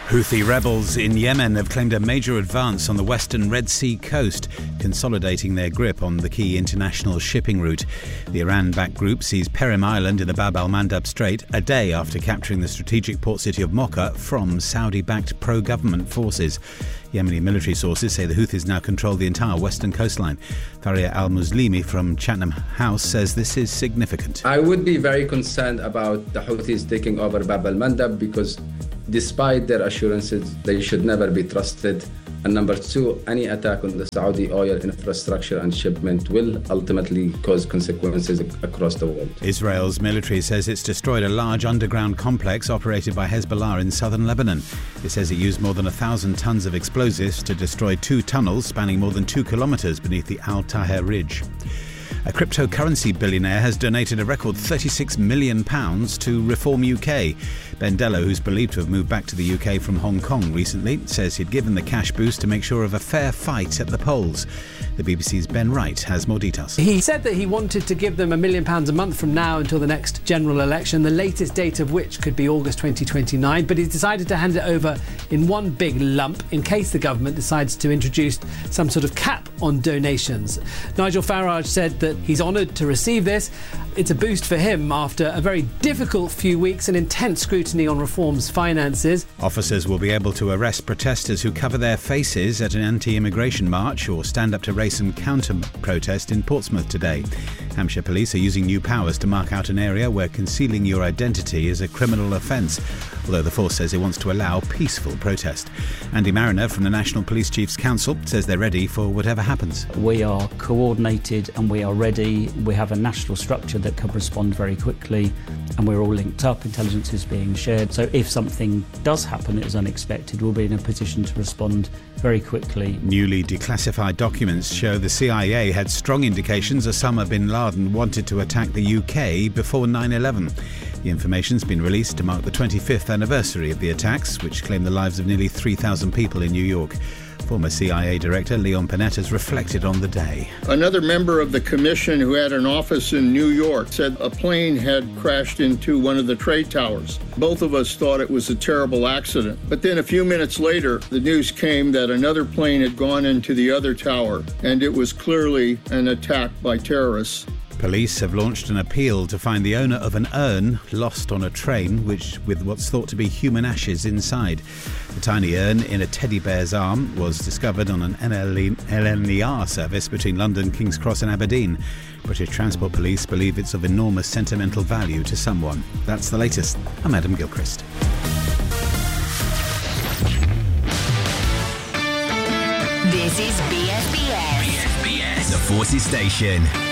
Houthi rebels in Yemen have claimed a major advance on the western Red Sea coast, consolidating their grip on the key international shipping route. The Iran-backed group seized Perim Island in the Bab al-Mandab Strait a day after capturing the strategic port city of Mocha from Saudi-backed pro-government forces. Yemeni military sources say the Houthis now control the entire western coastline. Faria al-Muslimi from Chatham House says this is significant. I would be very concerned about the Houthis taking over Bab al-Mandab because despite their assurances, they should never be trusted. And number two, any attack on the Saudi oil infrastructure and shipment will ultimately cause consequences across the world. Israel's military says it's destroyed a large underground complex operated by Hezbollah in southern Lebanon. It says it used more than 1,000 tons of explosives to destroy 2 tunnels spanning more than 2 kilometres beneath the Al Taher Ridge. A cryptocurrency billionaire has donated a record £36 million to Reform UK. Ben Dello, who's believed to have moved back to the UK from Hong Kong recently, says he'd given the cash boost to make sure of a fair fight at the polls. The BBC's Ben Wright has more details. He said that he wanted to give them £1 million a month from now until the next general election, the latest date of which could be August 2029, but he's decided to hand it over in one big lump in case the government decides to introduce some sort of cap on donations. Nigel Farage said that he's honoured to receive this. It's a boost for him after a very difficult few weeks and intense scrutiny on Reform's finances. Officers will be able to arrest protesters who cover their faces at an anti-immigration march or stand up to race and counter protest in Portsmouth today. Hampshire police are using new powers to mark out an area where concealing your identity is a criminal offence, although the force says it wants to allow peaceful protest. Andy Mariner from the National Police Chiefs Council says they're ready for whatever happens. We are coordinated and we are ready. We have a national structure that can respond very quickly and we're all linked up. Intelligence is being shared. So if something does happen that is unexpected, we'll be in a position to respond very quickly. Newly declassified documents show the CIA had strong indications Osama bin Laden wanted to attack the UK before 9/11. The information's been released to mark the 25th anniversary of the attacks, which claimed the lives of nearly 3,000 people in New York. Former CIA Director Leon Panetta has reflected on the day. Another member of the commission who had an office in New York said a plane had crashed into one of the trade towers. Both of us thought it was a terrible accident. But then a few minutes later, the news came that another plane had gone into the other tower, and it was clearly an attack by terrorists. Police have launched an appeal to find the owner of an urn lost on a train with what's thought to be human ashes inside. The tiny urn in a teddy bear's arm was discovered on an LNER service between London, King's Cross and Aberdeen. British Transport Police believe it's of enormous sentimental value to someone. That's the latest. I'm Adam Gilchrist. This is BFBS. The Forces Station.